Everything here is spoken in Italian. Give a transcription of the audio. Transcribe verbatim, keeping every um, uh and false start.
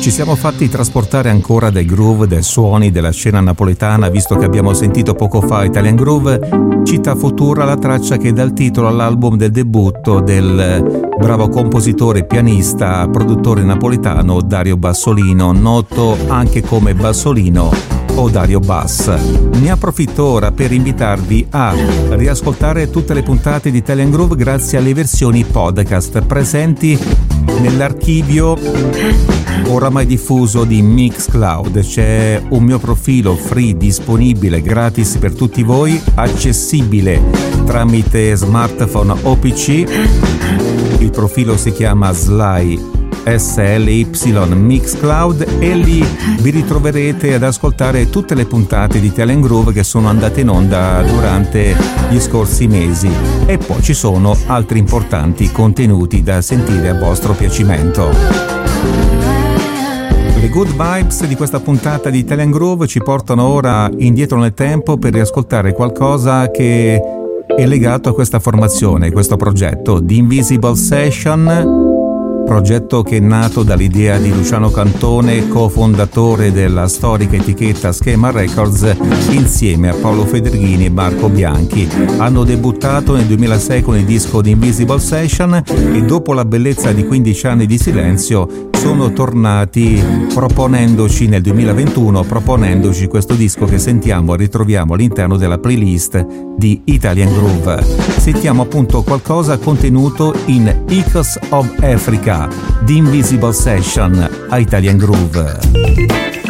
Ci siamo fatti trasportare ancora dai groove, dai suoni della scena napoletana, visto che abbiamo sentito poco fa Italian Groove. Città Futura, la traccia che dà il titolo all'album del debutto del bravo compositore, pianista, produttore napoletano Dario Bassolino, noto anche come Bassolino o Dario Bass. Ne approfitto ora per invitarvi a riascoltare tutte le puntate di Italian Groove grazie alle versioni podcast presenti nell'archivio oramai diffuso di Mixcloud. C'è un mio profilo free disponibile gratis per tutti voi, accessibile tramite smartphone o P C. Il profilo si chiama Sly S L Y Mixcloud e lì vi ritroverete ad ascoltare tutte le puntate di Italian Groove che sono andate in onda durante gli scorsi mesi, e poi ci sono altri importanti contenuti da sentire a vostro piacimento. Le good vibes di questa puntata di Italian Groove ci portano ora indietro nel tempo per riascoltare qualcosa che è legato a questa formazione, questo progetto The Invisible Session. Progetto che è nato dall'idea di Luciano Cantone, cofondatore della storica etichetta Schema Records, insieme a Paolo Federghini e Marco Bianchi. Hanno debuttato nel duemilasei con il disco The Invisible Session e dopo la bellezza di quindici anni di silenzio sono tornati proponendoci nel duemilaventuno, proponendoci questo disco che sentiamo e ritroviamo all'interno della playlist di Italian Groove. Sentiamo appunto qualcosa contenuto in Echoes of Africa, The Invisible Session a Italian Groove.